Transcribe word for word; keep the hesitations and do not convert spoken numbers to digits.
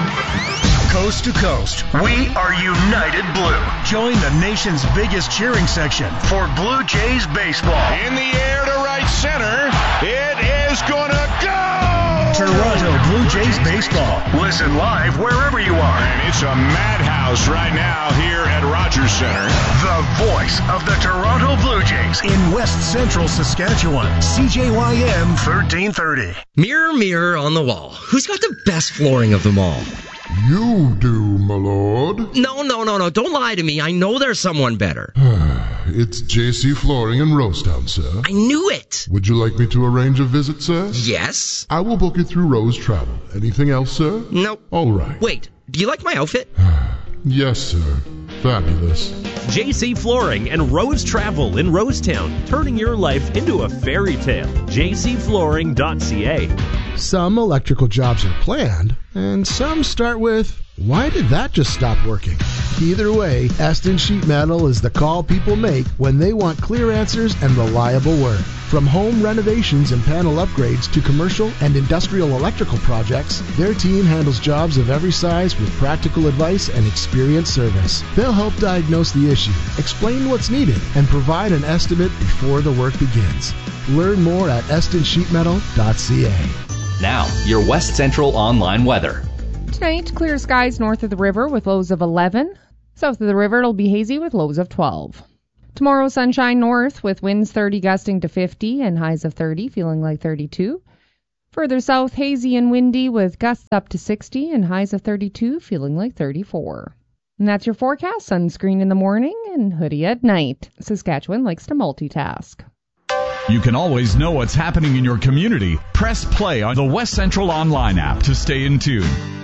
Coast to coast, we are United Blue. Join the nation's biggest cheering section for Blue Jays baseball. In the air to right center, it is gonna go! Toronto Blue Jays baseball. Listen live wherever you are. And it's a madhouse right now here at Rogers Center. The voice of the Toronto Blue Jays in West Central Saskatchewan. C J Y M thirteen thirty. Mirror, mirror on the wall. Who's got the best flooring of them all? You do, my lord. No, no, no, no. Don't lie to me. I know there's someone better. It's J C Flooring in Rosetown, sir. I knew it. Would you like me to arrange a visit, sir? Yes. I will book it through Rose Travel. Anything else, sir? Nope. All right. Wait, do you like my outfit? Yes, sir. Fabulous. J C Flooring and Rose Travel in Rosetown, turning your life into a fairy tale. j c flooring dot c a. Some electrical jobs are planned, and some start with, why did that just stop working? Either way, Eston Sheet Metal is the call people make when they want clear answers and reliable work. From home renovations and panel upgrades to commercial and industrial electrical projects, their team handles jobs of every size with practical advice and experienced service. They'll help diagnose the issue, explain what's needed, and provide an estimate before the work begins. Learn more at eston sheet metal dot c a. Now, your West Central online weather. Tonight, clear skies north of the river with lows of eleven. South of the river, it'll be hazy with lows of twelve. Tomorrow, sunshine north with winds thirty gusting to fifty and highs of thirty, feeling like thirty-two. Further south, hazy and windy with gusts up to sixty and highs of thirty-two, feeling like thirty-four. And that's your forecast. Sunscreen in the morning and hoodie at night. Saskatchewan likes to multitask. You can always know what's happening in your community. Press play on the West Central Online app to stay in tune.